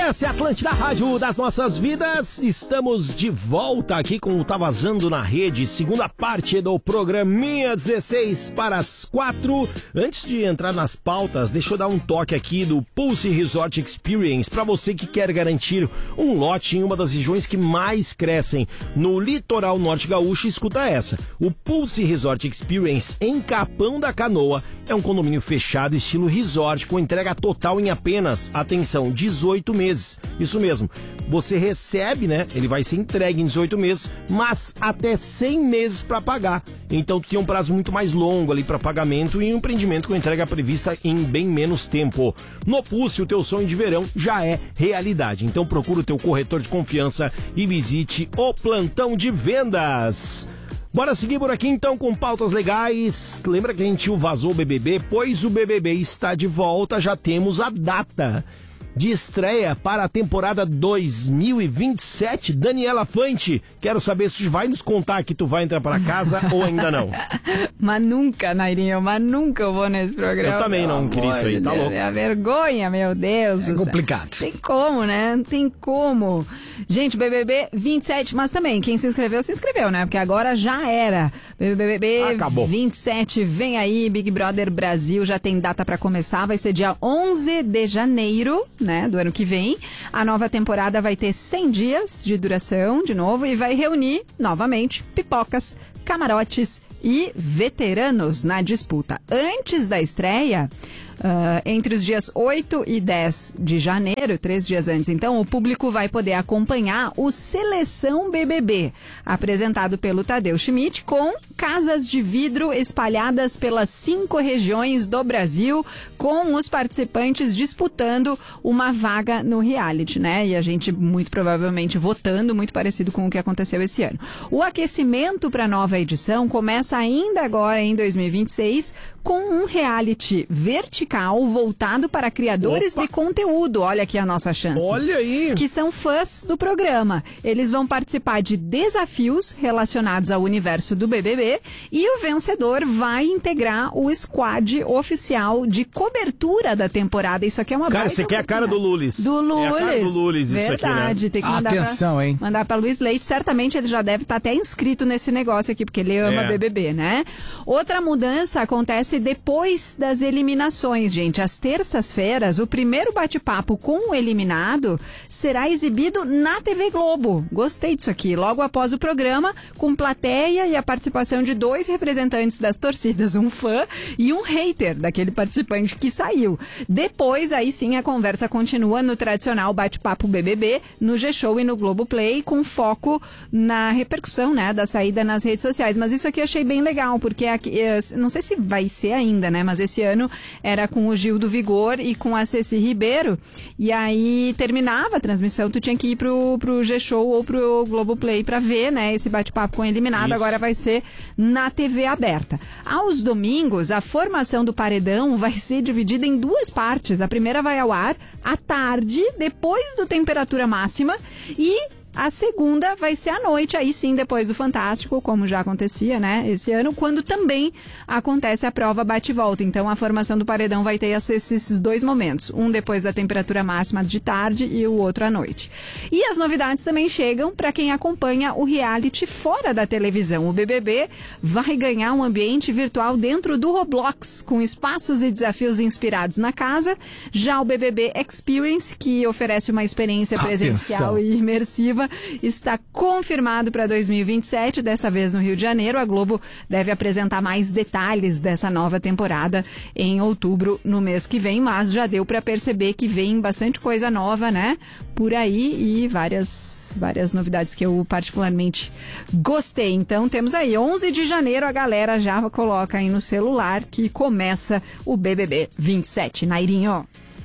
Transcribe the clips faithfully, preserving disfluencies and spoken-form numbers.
Essa é a Atlântida, Rádio das Nossas Vidas. Estamos de volta aqui com o Tá Vazando na Rede, segunda parte do programinha dezesseis para as quatro. Antes de entrar nas pautas, deixa eu dar um toque aqui do Pulse Resort Experience para você que quer garantir um lote em uma das regiões que mais crescem no litoral norte gaúcho. Escuta essa: o Pulse Resort Experience em Capão da Canoa é um condomínio fechado estilo resort com entrega total em apenas, atenção, dezoito meses. Isso mesmo, você recebe, né? Ele vai ser entregue em dezoito meses, mas até cem meses para pagar. Então tu tem um prazo muito mais longo ali para pagamento e um empreendimento com entrega prevista em bem menos tempo. No Pulse, o teu sonho de verão já é realidade. Então procura o teu corretor de confiança e visite o plantão de vendas. Bora seguir por aqui então com pautas legais. Lembra que a gente vazou o B B B? Pois o B B B está de volta, já temos a data de estreia para a temporada dois mil e vinte e sete. Daniela Fante, quero saber se tu vai nos contar que tu vai entrar para casa ou ainda não. Mas nunca, Nairinho, mas nunca eu vou nesse programa. Eu também não queria isso aí, tá louco? É a vergonha, meu Deus do céu. É complicado. Tem como, né? Não tem como. Gente, B B B vinte e sete, mas também, quem se inscreveu, se inscreveu, né? Porque agora já era. B B B Acabou. vinte e sete, vem aí, Big Brother Brasil, já tem data pra começar, vai ser dia onze de janeiro, né, do ano que vem. A nova temporada vai ter cem dias de duração, de novo, e vai reunir, novamente, pipocas, camarotes e veteranos na disputa. Antes da estreia, Uh, entre os dias oito e dez de janeiro, três dias antes, então, o público vai poder acompanhar o Seleção B B B, apresentado pelo Tadeu Schmidt, com casas de vidro espalhadas pelas cinco regiões do Brasil, com os participantes disputando uma vaga no reality, né? E a gente, muito provavelmente, votando, muito parecido com o que aconteceu esse ano. O aquecimento para a nova edição começa ainda agora, em dois mil e vinte e seis, com um reality vertical voltado para criadores Opa. de conteúdo. Olha aqui a nossa chance. Olha aí! Que são fãs do programa. Eles vão participar de desafios relacionados ao universo do B B B e o vencedor vai integrar o squad oficial de cobertura da temporada. Isso aqui é uma Cara, você quer a cara do Lulis. Do Lulis. É a cara do Lulis, isso Verdade, aqui, né? tem que mandar Atenção, pra, hein? mandar para Luiz Leite. Certamente ele já deve estar até inscrito nesse negócio aqui, porque ele ama É. B B B, né? Outra mudança acontece depois das eliminações, gente. Às terças-feiras, o primeiro bate-papo com o eliminado será exibido na T V Globo. Gostei disso aqui. Logo após o programa, com plateia e a participação de dois representantes das torcidas, um fã e um hater daquele participante que saiu. Depois, aí sim, a conversa continua no tradicional bate-papo B B B, no G-Show e no Globoplay, com foco na repercussão, né, da saída nas redes sociais. Mas isso aqui eu achei bem legal, porque aqui, não sei se vai ser ainda, né, mas esse ano era com o Gil do Vigor e com a Ceci Ribeiro, e aí terminava a transmissão, tu tinha que ir pro, pro G-Show ou pro Globoplay pra ver, né, esse bate-papo com o eliminado. Isso. Agora vai ser na T V aberta. Aos domingos, a formação do paredão vai ser dividida em duas partes. A primeira vai ao ar à tarde, depois do Temperatura Máxima, e a segunda vai ser à noite, aí sim, depois do Fantástico, como já acontecia, né, esse ano, quando também acontece a prova bate-volta. Então, a formação do paredão vai ter esses dois momentos, um depois da temperatura máxima de tarde e o outro à noite. E as novidades também chegam para quem acompanha o reality fora da televisão. O B B B vai ganhar um ambiente virtual dentro do Roblox, com espaços e desafios inspirados na casa. Já o B B B Experience, que oferece uma experiência presencial Atenção. e imersiva, está confirmado para dois mil e vinte e sete, dessa vez no Rio de Janeiro. A Globo deve apresentar mais detalhes dessa nova temporada em outubro, no mês que vem, mas já deu para perceber que vem bastante coisa nova, né, por aí, e várias, várias novidades que eu particularmente gostei. Então temos aí, onze de janeiro, a galera já coloca aí no celular que começa o B B B vinte e sete. Nairinho.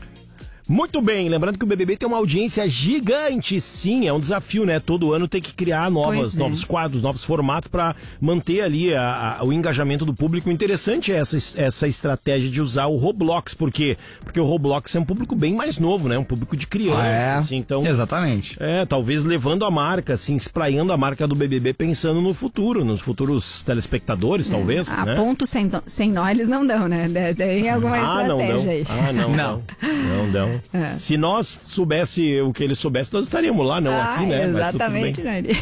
Muito bem, lembrando que o B B B tem uma audiência gigante, sim, é um desafio, né? Todo ano tem que criar novas, é. novos quadros, novos formatos para manter ali a, a, o engajamento do público. O interessante é essa, essa estratégia de usar o Roblox, por quê? Porque o Roblox é um público bem mais novo, né? Um público de criança, é, assim, então... Exatamente. É, talvez levando a marca, assim, espraiando a marca do B B B, pensando no futuro, nos futuros telespectadores, é. talvez, A né? ponto sem, sem nó eles não dão, né? Tem alguma ah, estratégia não dão. aí. Ah, não, não. Não, não. né? É. Se nós soubesse o que ele soubesse, nós estaríamos lá, não ah, aqui, né? Exatamente, Nani.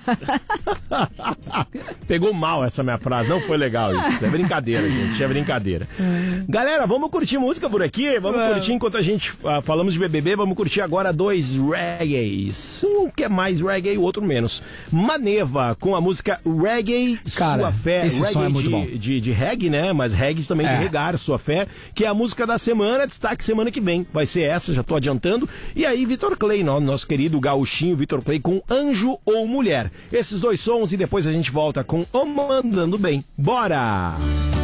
Pegou mal essa minha frase, não foi legal isso. É brincadeira, gente, é brincadeira. É. Galera, vamos curtir música por aqui? Vamos, vamos. curtir enquanto a gente uh, falamos de B B B, vamos curtir agora dois reggaes. Um que é mais reggae, o outro menos. Maneva, com a música Reggae, Cara, Sua Fé. Esse reggae som é muito de, bom. De, de, de reggae, né? Mas reggae também é. de regar Sua Fé, que é a música da semana, destaque semana que vem. Vai ser essa, já tô adiantando. E aí, Vitor Clay, nosso querido gauchinho Vitor Clay, com Anjo ou Mulher. Esses dois sons e depois a gente volta com O Mandando Bem. Bora!